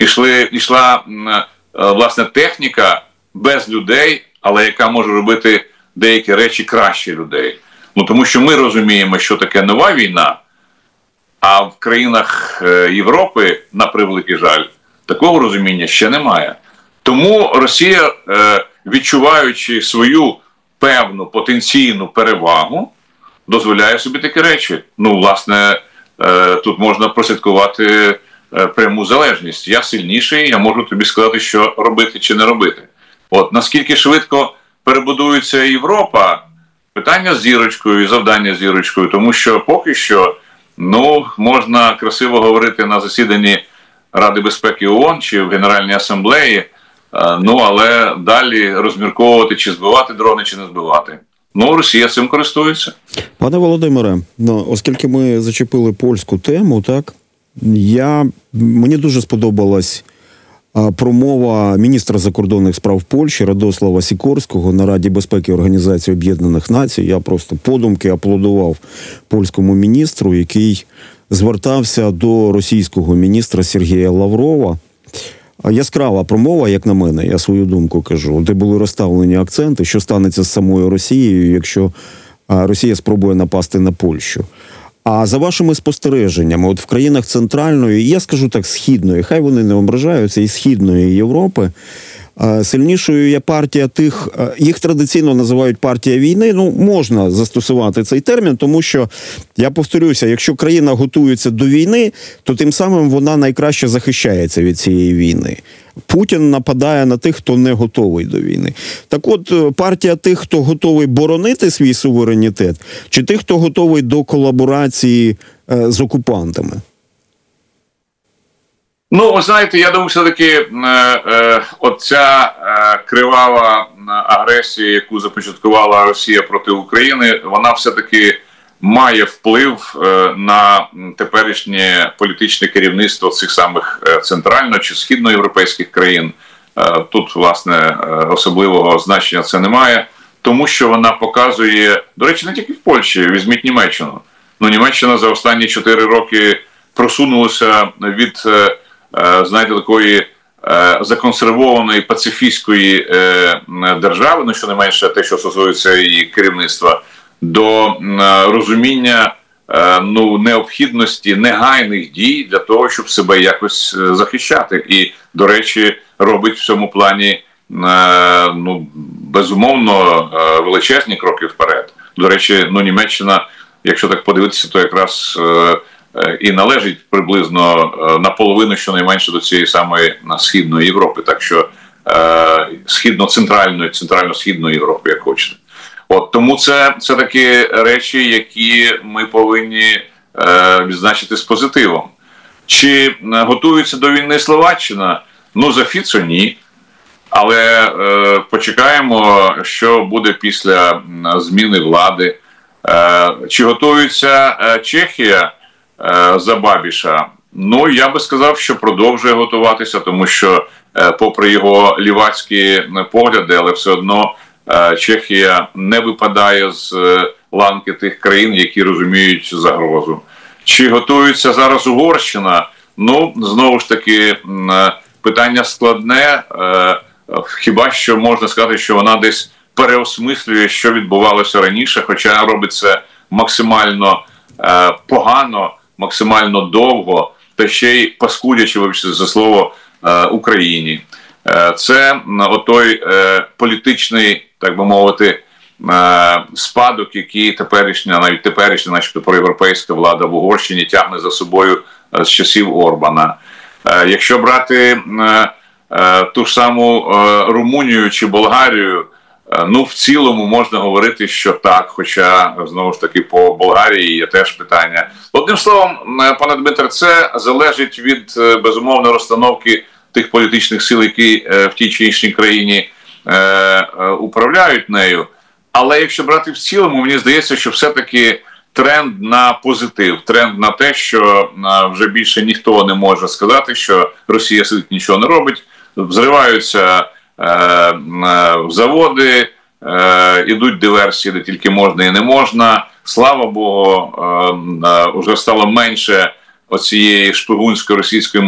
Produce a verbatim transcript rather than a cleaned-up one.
Ішли, ішла, власне, техніка без людей, але яка може робити деякі речі краще людей. Ну, тому що ми розуміємо, що таке нова війна, а в країнах Європи, на превеликий жаль, такого розуміння ще немає. Тому Росія, відчуваючи свою певну потенційну перевагу, дозволяє собі такі речі. Ну, власне, тут можна прослідкувати пряму залежність. Я сильніший, я можу тобі сказати, що робити чи не робити. От, наскільки швидко перебудується Європа, питання з зірочкою і завдання з зірочкою, тому що поки що, ну, можна красиво говорити на засіданні Ради безпеки ООН чи в Генеральній асамблеї, ну, але далі розмірковувати, чи збивати дрони, чи не збивати. Ну, Росія цим користується. Пане Володимире, ну, оскільки ми зачепили польську тему, так, я, мені дуже сподобалась а, промова міністра закордонних справ Польщі Радослава Сікорського на Раді безпеки Організації Об'єднаних Націй. Я просто подумки аплодував польському міністру, який звертався до російського міністра Сергія Лаврова. Яскрава промова, як на мене, я свою думку кажу, де були розставлені акценти, що станеться з самою Росією, якщо Росія спробує напасти на Польщу. А за вашими спостереженнями, от в країнах Центральної, я скажу так, Східної, хай вони не ображаються, і Східної Європи, сильнішою є партія тих, їх традиційно називають партія війни, ну, можна застосувати цей термін, тому що, я повторюся, якщо країна готується до війни, то тим самим вона найкраще захищається від цієї війни. Путін нападає на тих, хто не готовий до війни. Так от, партія тих, хто готовий боронити свій суверенітет, чи тих, хто готовий до колаборації е, з окупантами? Ну, ви знаєте, я думаю, все-таки е, е, оця е, кривава агресія, яку започаткувала Росія проти України, вона все-таки має вплив е, на теперішнє політичне керівництво цих самих е, центрально- чи східноєвропейських країн. Е, тут, власне, е, особливого значення це немає, тому що вона показує, до речі, не тільки в Польщі, візьміть Німеччину. Ну, Німеччина за останні чотири роки просунулася від е, знаєте, такої е, законсервованої пацифістської е, держави, ну, що не менше те, що стосується її керівництва, до е, розуміння е, ну, необхідності негайних дій для того, щоб себе якось захищати. І, до речі, робить в цьому плані е, ну, безумовно е, величезні кроки вперед. До речі, ну, Німеччина, якщо так подивитися, то якраз е, і належить приблизно наполовину, щонайменше, до цієї самої Східної Європи. Так що е, східно-центральної, центрально-східної Європи, як хочете. От, тому це, це такі речі, які ми повинні е, відзначити з позитивом. Чи готується до війни Словаччина? Ну, за Фіцо – ні. Але е, почекаємо, що буде після зміни влади. Е, чи готується е, Чехія за Бабіша? Ну, я би сказав, що продовжує готуватися, тому що, попри його лівацькі погляди, але все одно Чехія не випадає з ланки тих країн, які розуміють загрозу. Чи готується зараз Угорщина? Ну, знову ж таки, питання складне. Хіба що можна сказати, що вона десь переосмислює, що відбувалося раніше, хоча робить це максимально погано, максимально довго, та ще й паскудячи, вибачте за слово, Україні. Це отой політичний, так би мовити, спадок, який теперішня, навіть теперішня, начебто проєвропейська влада в Угорщині тягне за собою з часів Орбана. Якщо брати ту ж саму Румунію чи Болгарію, ну, в цілому можна говорити, що так, хоча, знову ж таки, по Болгарії є теж питання. Одним словом, пане Дмитре, це залежить від, безумовно, розстановки тих політичних сил, які в тій чи іншій країні управляють нею. Але якщо брати в цілому, мені здається, що все-таки тренд на позитив, тренд на те, що вже більше ніхто не може сказати, що Росія сидить, нічого не робить, взриваються заводи, ідуть диверсії, де тільки можна і не можна. Слава Богу, вже стало менше оцієї шпигунської російської